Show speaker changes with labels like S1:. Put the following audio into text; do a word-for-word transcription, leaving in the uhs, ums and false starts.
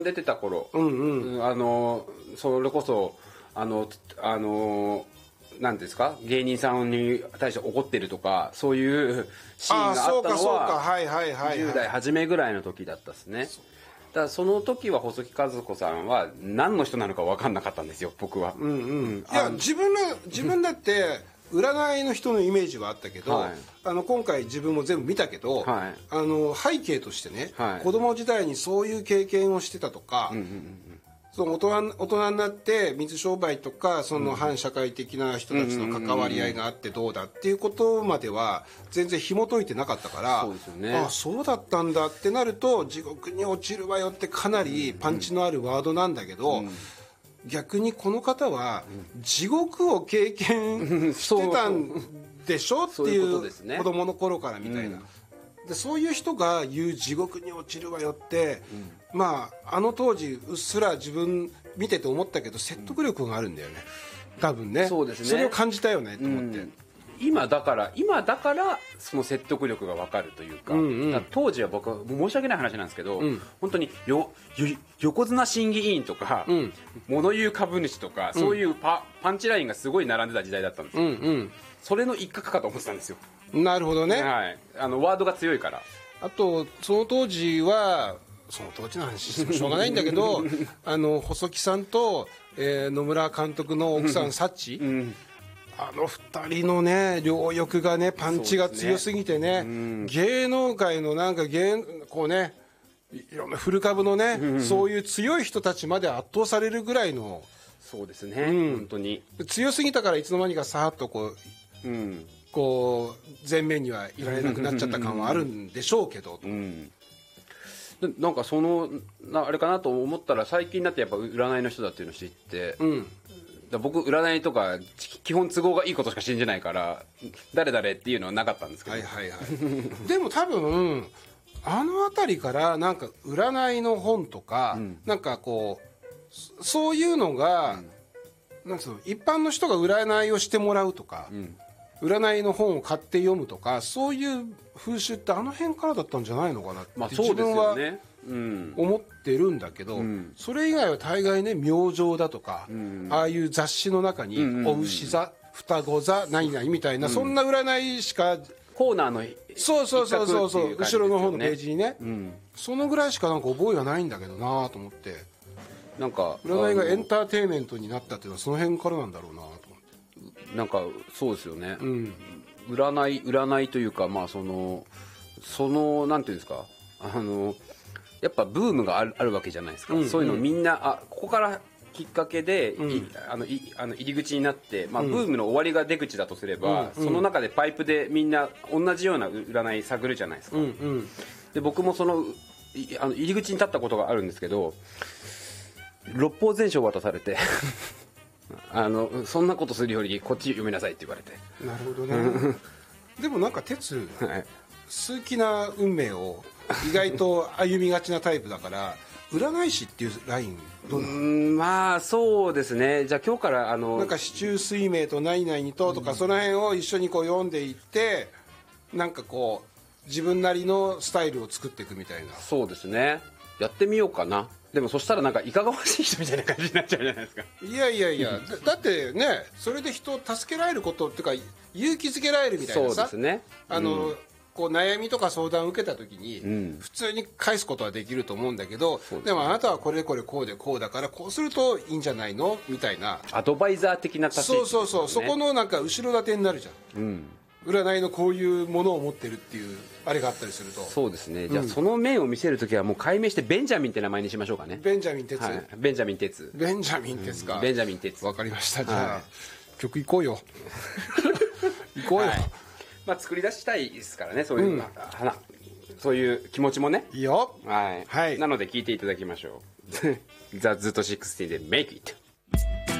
S1: 出てた頃、
S2: うんうん、
S1: あのそれこそあのあのなんですか、芸人さんに対して怒ってるとかそういうシーンがあったのはじゅう代初めぐらいの時だったですね。だからその時は細木数子さんは何の人なのか分かんなかったんですよ、僕は。
S2: うんうん、いや自分の自分だって占いの人のイメージはあったけど、はい、あの今回自分も全部見たけど、はい、あの背景としてね、はい、子供時代にそういう経験をしてたとか、うんうんうん、その大人、大人になって水商売とかその反社会的な人たちの関わり合いがあってどうだっていうことまでは全然紐解いてなかったから、そうですよね、ああそうだったんだってなると地獄に落ちるわよってかなりパンチのあるワードなんだけど、うんうん、逆にこの方は地獄を経験してたんでしょっていう子供の頃からみたいな、でそういう人が言う地獄に落ちるわよって、うん、まああの当時うっすら自分見てて思ったけど説得力があるんだよね、多分ね。そうですね、それを感じたよねと思って、うん、
S1: 今だから今だからその説得力が分かるというか、うんうん、か当時は僕は申し訳ない話なんですけど、うん、本当によよ横綱審議委員とか、うん、物言う株主とか、うん、そういうパ、パンチラインがすごい並んでた時代だったんですよ、うんうん、それの一角かと思ってたんですよ。
S2: なるほどね、
S1: はい、あのワードが強いから。
S2: あとその当時はその当時の話してもしょうがないんだけどあの細木さんと、えー、野村監督の奥さんサッチ、うん、あのふたりのね両翼がねパンチが強すぎて ね, ね、うん、芸能界のなんか芸こうねいろんな古株のね、うん、そういう強い人たちまで圧倒されるぐらいの、
S1: そうですね、うん、本当に強
S2: すぎたからいつの間にかさーっとこう、うん、こう前面にはいられなくなっちゃった感はあるんでしょうけど、うん、
S1: なんかそのなあれかなと思ったら最近になってやっぱ占いの人だっていうのを知って、うん、だ僕占いとか基本都合がいいことしか信じないから誰々っていうのはなかったんですけど、はいはいはい、で
S2: も多分あの辺りからなんか占いの本とか、うん、なんかこうそういうのが、うん、なんかその一般の人が占いをしてもらうとか、うん、占いの本を買って読むとかそういう風習ってあの辺からだったんじゃないのかなって、まあそうですよね、自分は思ってるんだけど、うん、それ以外は大概ね明星だとか、うん、ああいう雑誌の中に、うん、お牛座双子座何々みたいな、うん、そんな占いしか
S1: コーナーの
S2: そうそうそうそうそう、ね、後ろの方のページにね、うん、そのぐらいしかなんか覚えがないんだけどなと思って、なんか占いがエンターテインメントになったっていうのはその辺からなんだろうなと思って、
S1: なんかそうですよね、うん、占い占いというか、まあそのそのなんていうんですか、あのやっぱブームがある、あるわけじゃないですか、うん、そういうのみんなあここからきっかけで、うん、あのいあの入り口になって、まあ、ブームの終わりが出口だとすれば、うん、その中でパイプでみんな同じような占い探るじゃないですか、うんうん、で僕もそのあの入り口に立ったことがあるんですけど、六法全書を渡されてあのそんなことするよりこっち読みなさいって言われて。
S2: なるほどねでもなんか哲、はい、数奇な運命を意外と歩みがちなタイプだから占い師っていうラインどうなの？う
S1: ん、まあそうですね。じゃあ今日からあの
S2: なんか四柱推命と何々にととか、うん、その辺を一緒にこう読んでいってなんかこう自分なりのスタイルを作っていくみたいな。
S1: そうですね、やってみようかな。でもそしたらなんかいかがわしい人みたいな感じになっちゃうじゃないですか。
S2: いやいやいやだ, だってねそれで人を助けられることっていうか勇気づけられるみたいなさ、
S1: そうですね、
S2: あの、うん、こう悩みとか相談を受けた時に、うん、普通に返すことはできると思うんだけど、で, でもあなたはこれこれこうでこうだからこうするといいんじゃないのみたいな
S1: アドバイザー的な立ち位置、ね、
S2: そうそうそう、そこのなんか後ろ盾になるじゃん、うん、占いのこういうものを持ってるっていうあれがあったりすると。
S1: そうですね、じゃあその面を見せるときはもう解明してベンジャミンって名前にしましょうかね。
S2: ベンジャミン哲、はい、
S1: ベンジャミン哲
S2: ベンジャミン哲か、
S1: うん、ベンジャミン哲、
S2: わかりました。じゃあ、はい、曲いこうよ行こうよ、はい、
S1: まあ、作り出したいですからね、そういう、うん、そういう気持ちもね。
S2: いいよ、
S1: はい、はい、なので聴いていただきましょうザ・ズートシックスティーンで Make It。